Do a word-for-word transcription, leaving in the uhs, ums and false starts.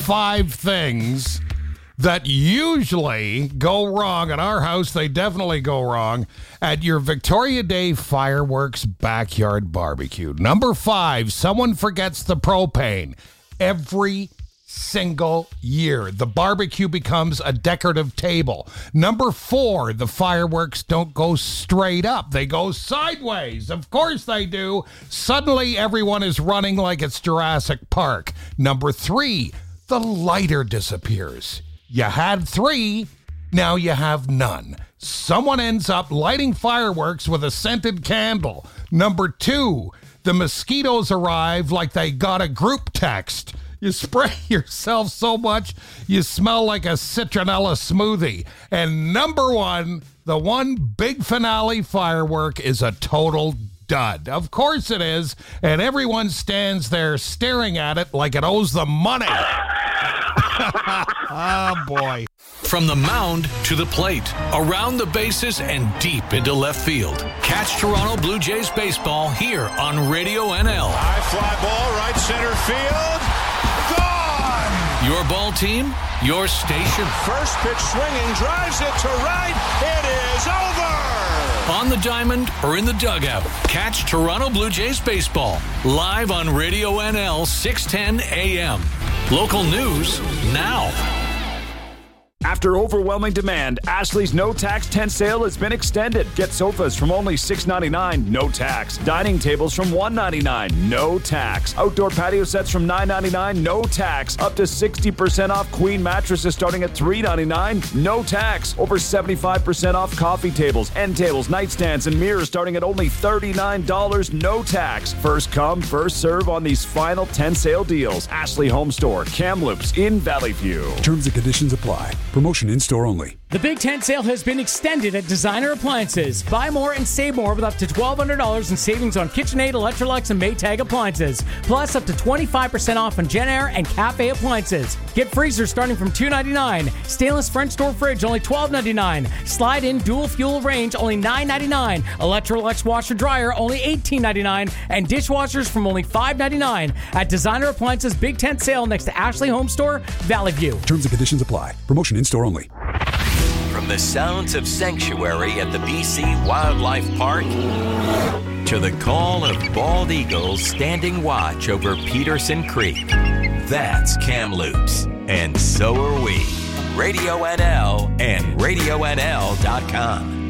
five things that usually go wrong. At our house, they definitely go wrong at your Victoria Day fireworks backyard barbecue. Number five, someone forgets the propane. Every single year, the barbecue becomes a decorative table. Number four, the fireworks don't go straight up. They go sideways. Of course they do. Suddenly, everyone is running like it's Jurassic Park. Number three, the lighter disappears. You had three, now you have none. Someone ends up lighting fireworks with a scented candle. Number two, the mosquitoes arrive like they got a group text. You spray yourself so much, you smell like a citronella smoothie. And number one, the one big finale firework is a total dud. Of course it is, and everyone stands there staring at it like it owes them money. Oh, boy. From the mound to the plate, around the bases, and deep into left field. Catch Toronto Blue Jays baseball here on Radio N L. High fly ball, right center field. Gone! Your ball team, your station. First pitch swinging, drives it to right. It is over! On the diamond or in the dugout, catch Toronto Blue Jays baseball live on Radio N L six ten A M. Local news now. After overwhelming demand, Ashley's no-tax tent sale has been extended. Get sofas from only six ninety-nine, no tax. Dining tables from one ninety-nine, no tax. Outdoor patio sets from nine ninety-nine, no tax. Up to sixty percent off queen mattresses starting at three ninety-nine, no tax. Over seventy-five percent off coffee tables, end tables, nightstands, and mirrors starting at only thirty-nine dollars, no tax. First come, first serve on these final tent sale deals. Ashley Home Store, Kamloops in Valley View. Terms and conditions apply. Promotion in store only. The Big Tent Sale has been extended at Designer Appliances. Buy more and save more with up to twelve hundred dollars in savings on KitchenAid, Electrolux, and Maytag appliances. Plus up to twenty-five percent off on JennAir and Cafe appliances. Get freezers starting from two ninety-nine. Stainless French door fridge only twelve ninety-nine. Slide in dual fuel range only nine ninety-nine. Electrolux washer dryer only eighteen ninety-nine. And dishwashers from only five ninety-nine. At Designer Appliances Big Tent Sale next to Ashley Home Store, Valley View. Terms and conditions apply. Promotion in store only. From the sounds of sanctuary at the B C Wildlife Park to the call of bald eagles standing watch over Peterson Creek, that's Kamloops, and so are we. Radio N L and radio N L dot com.